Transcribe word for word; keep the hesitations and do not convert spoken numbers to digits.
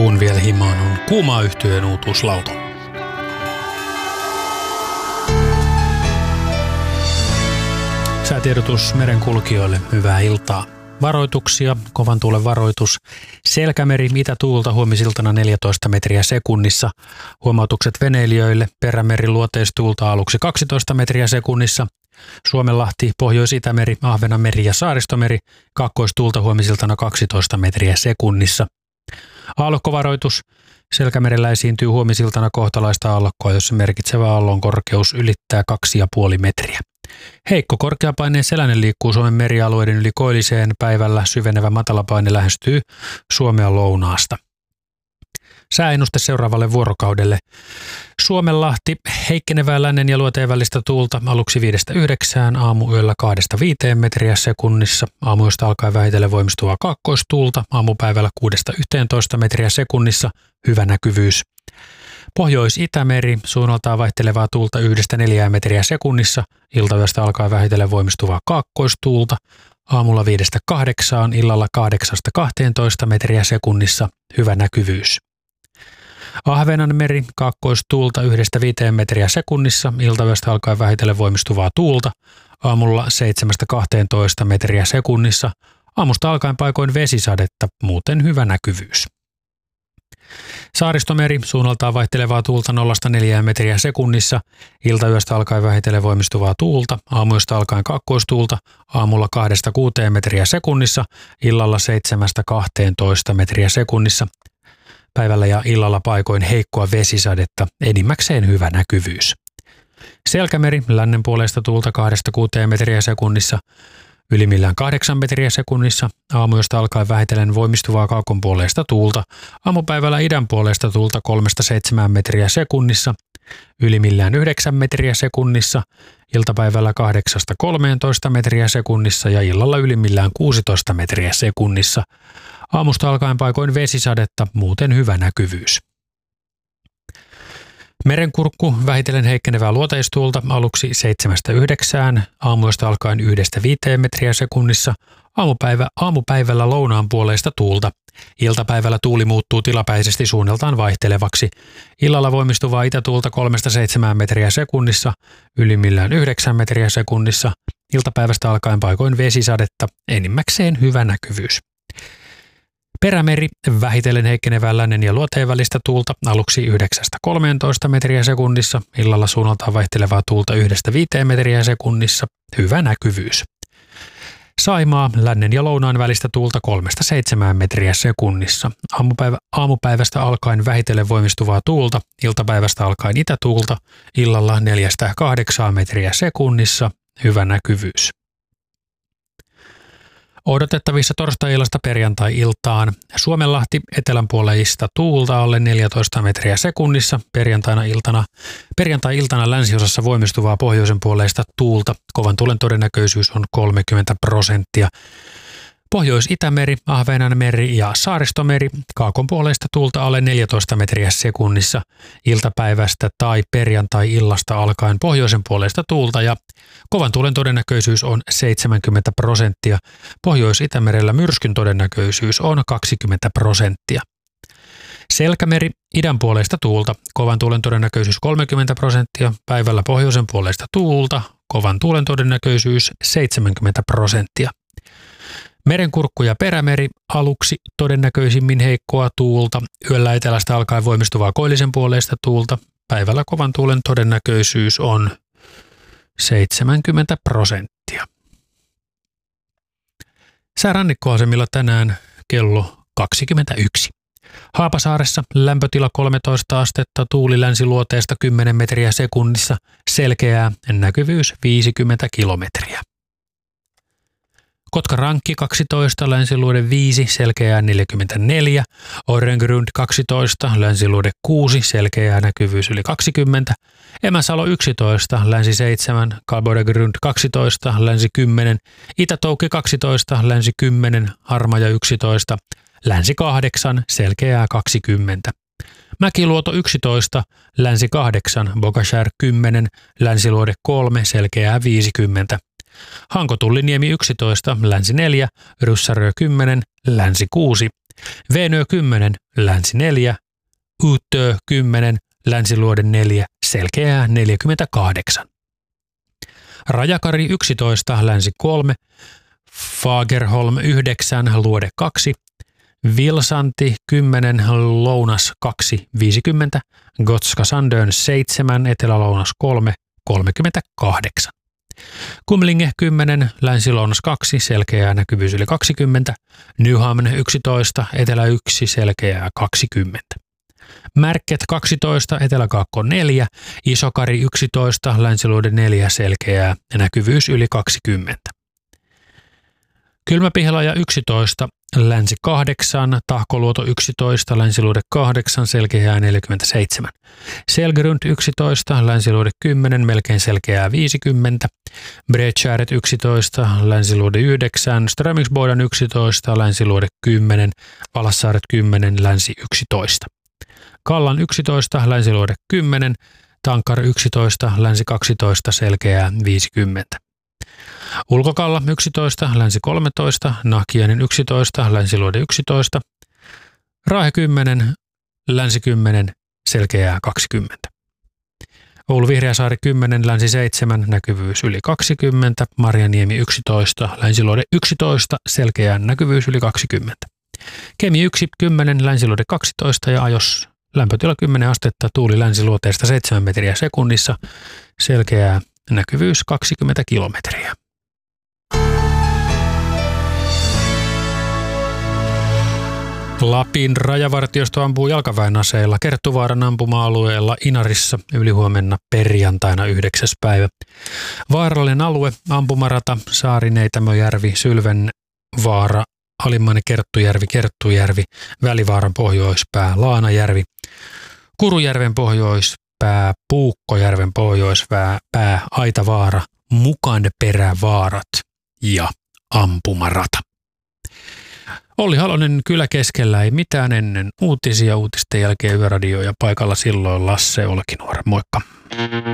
Tuun vielä himaan on Kuuma yhtyeen uutuuslauta. Säätiedotus merenkulkijoille, hyvää iltaa. Varoituksia, kovan tuulen varoitus. Selkämeri, itätuulta huomisiltana neljätoista metriä sekunnissa. Huomautukset veneilijöille, perämeri luoteistuulta aluksi kaksitoista metriä sekunnissa. Suomenlahti, Pohjois-Itämeri, Ahvenanmeri ja Saaristomeri, kaakkoistuulta huomisiltana kaksitoista metriä sekunnissa. Aallokkovaroitus. Selkämerellä esiintyy huomisiltana kohtalaista aallokkoa, jossa merkitsevä aallon korkeus ylittää kaksi pilkku viisi metriä. Heikko korkeapaineen selänen liikkuu Suomen merialueiden yli koilliseen, päivällä syvenevä matalapaine lähestyy Suomea lounaasta. Sääennuste seuraavalle vuorokaudelle. Suomenlahti, heikkenevää lännen ja luoteen välistä tuulta aluksi viidestä yhdeksään, aamuyöllä kahdesta viiteen metriä sekunnissa. Aamuyöstä alkaen vähitellen voimistuvaa kaakkoistuulta, aamupäivällä kuudesta yhteentoista metriä sekunnissa, hyvä näkyvyys. Pohjois-Itämeri, suunnaltaan vaihtelevaa tuulta yhdestä neljään metriä sekunnissa, iltayöstä alkaen vähitellen voimistuvaa kaakkoistuulta, aamulla viidestä kahdeksaan, illalla kahdeksasta kahteentoista metriä sekunnissa, hyvä näkyvyys. Ahvenanmeri, kaakkoistuulta yhdestä viiteen metriä sekunnissa, iltayöstä alkaen vähitellen voimistuvaa tuulta, aamulla seitsemästä kahteentoista metriä sekunnissa, aamusta alkaen paikoin vesisadetta, muuten hyvä näkyvyys. Saaristomeri, suunnaltaan vaihtelevaa tuulta nollasta neljään metriä sekunnissa, iltayöstä alkaen vähitellen voimistuvaa tuulta, aamuyöstä alkaen kaakkoistuulta, aamulla kahdesta kuuteen metriä sekunnissa, illalla seitsemästä kahteentoista metriä sekunnissa, päivällä ja illalla paikoin heikkoa vesisadetta, enimmäkseen hyvä näkyvyys. Selkämeri, lännen puolesta tuulta kahdesta kuuteen metriä sekunnissa, ylimmillään kahdeksan metriä sekunnissa, aamuyöstä alkaen vähitellen voimistuvaa kaakon puolesta tuulta, aamupäivällä idän puolesta tuulta kolmesta seitsemään metriä sekunnissa, ylimmillään yhdeksän metriä sekunnissa, iltapäivällä kahdeksasta kolmeentoista metriä sekunnissa ja illalla ylimmillään kuusitoista metriä sekunnissa. Aamusta alkaen paikoin vesisadetta, muuten hyvä näkyvyys. Merenkurkku, vähitellen heikkenevää luoteistuulta aluksi seitsemästä yhdeksään, aamuyöstä alkaen yhdestä viiteen metriä sekunnissa, aamupäivä, aamupäivällä lounaan puoleista tuulta. Iltapäivällä tuuli muuttuu tilapäisesti suunnaltaan vaihtelevaksi. Illalla voimistuvaa itätuulta kolmesta seitsemään metriä sekunnissa, ylimmillään yhdeksän metriä sekunnissa. Iltapäivästä alkaen paikoin vesisadetta, enimmäkseen hyvä näkyvyys. Perämeri, vähitellen heikkenevää lännen ja luoteen välistä tuulta aluksi yhdeksästä kolmeentoista metriä sekunnissa, illalla suunnaltaan vaihtelevaa tuulta yhdestä viiteen metriä sekunnissa, hyvä näkyvyys. Saimaa, lännen ja lounaan välistä tuulta kolmesta seitsemään metriä sekunnissa, aamupäivä, aamupäivästä alkaen vähitellen voimistuvaa tuulta, iltapäivästä alkaen itätuulta, illalla neljästä kahdeksaan metriä sekunnissa, hyvä näkyvyys. Odotettavissa torstai-illasta perjantai-iltaan. Suomenlahti, etelänpuoleista tuulta alle neljätoista metriä sekunnissa. Perjantaina iltana, perjantai-iltana länsiosassa voimistuvaa pohjoisen puoleista tuulta. Kovan tuulen todennäköisyys on kolmekymmentä prosenttia. Pohjois-Itämeri, Ahvenanmeri ja Saaristomeri, kaakon puoleista tuulta alle neljätoista metriä sekunnissa. Iltapäivästä tai perjantai-illasta alkaen pohjoisen puoleista tuulta ja kovan tuulen todennäköisyys on seitsemänkymmentä prosenttia. Pohjois-Itämerellä myrskyn todennäköisyys on kaksikymmentä prosenttia. Selkämeri, idän puoleista tuulta, kovan tuulen todennäköisyys kolmekymmentä prosenttia. Päivällä pohjoisen puoleista tuulta, kovan tuulen todennäköisyys seitsemänkymmentä prosenttia. Merenkurkku ja perämeri, aluksi todennäköisimmin heikkoa tuulta, yöllä etelästä alkaen voimistuvaa koillisen puoleista tuulta, päivällä kovan tuulen todennäköisyys on seitsemänkymmentä prosenttia. Säärannikkoasemilla tänään kello kaksikymmentäyksi. Haapasaaressa lämpötila kolmetoista astetta, tuuli länsiluoteesta kymmenen metriä sekunnissa, selkeää, näkyvyys viisikymmentä kilometriä. Kotka-Rankki kaksitoista, länsiluode viisi, selkeää neljäkymmentäneljä. Orrengrund kaksitoista, länsiluode kuusi, selkeää näkyvyys yli kaksikymmentä. Emäsalo yksitoista, länsi seitsemän, Kalbodegrund kaksitoista, länsi kymmenen. Itä-Toukki kaksitoista, länsi kymmenen, Harmaja yksitoista, länsi kahdeksan, selkeää kaksikymmentä. Mäkiluoto yksitoista, länsi kahdeksan, Bogashär kymmenen, länsiluode kolme, selkeää viisikymmentä. Hanko-Tulliniemi yksitoista, länsi neljä, Ryssärö kymmenen, länsi kuusi, Venö kymmenen, länsi neljä, Utö kymmenen, länsiluode neljä, selkeää neljäkymmentäkahdeksan. Rajakari yksitoista, länsi kolme, Fagerholm yhdeksän, luode kaksi, Vilsanti kymmenen, lounas kaksi, viisikymmentä, Gotska Sandön seitsemän, etelä-lounas kolme, kolmekymmentäkahdeksan. Kumlinge kymmenen, länsi-lounas kaksi, selkeää näkyvyys yli kaksikymmentä, Nyhamn yksitoista, etelä yksi, selkeää kaksikymmentä. Märket kaksitoista, eteläkaakko neljä, Isokari yksitoista, länsiluode neljä, selkeää näkyvyys yli kaksikymmentä. Kylmäpihlaja yksitoista, länsi kahdeksan, Tahkoluoto yksitoista, länsiluode kahdeksan, selkeää neljäkymmentäseitsemän. Selgrund yksitoista, länsiluode kymmenen, melkein selkeää viisikymmentä. Bredskäret yksitoista, länsiluode yhdeksän, Strömingsboden yksitoista, länsiluode kymmenen, Valassaaret kymmenen, länsi yksitoista. Kallan yksitoista, länsiluode kymmenen, Tankar yksitoista, länsi kaksitoista, selkeää viisikymmentä. Ulkokalla yksitoista, länsi kolmetoista, Nahkiainen yksitoista, länsiluode yksitoista, Raahe kymmenen, länsi kymmenen, selkeää kaksikymmentä. Oulu Vihreäsaari kymmenen, länsi seitsemän, näkyvyys yli kaksikymmentä, Marjaniemi yksitoista, länsiluode yksitoista, selkeää näkyvyys yli kaksikymmentä. Kemi yksi, kymmenen, länsiluode kaksitoista ja Ajos lämpötila kymmenen astetta, tuuli länsiluoteesta seitsemän metriä sekunnissa, selkeää näkyvyys kaksikymmentä kilometriä. Lapin rajavartiosto ampuu jalkaväen aseilla Kerttuvaaran ampuma-alueella Inarissa ylihuomenna perjantaina yhdeksäs päivä. Vaarallinen alue, ampumarata, Saarineitämöjärvi, Sylvenvaara, Alimmainen Kerttujärvi, Kerttujärvi, Välivaaran pohjoispää, Laanajärvi, Kurujärven pohjoispää, Puukkojärven pohjoispää, pää, Aitavaara, Mukanperävaarat ja ampumarata. Olli Halonen, Kylä keskellä ei mitään ennen uutisia, uutisten jälkeen Yöradio ja paikalla silloin Lasse Olkinuora. Moikka!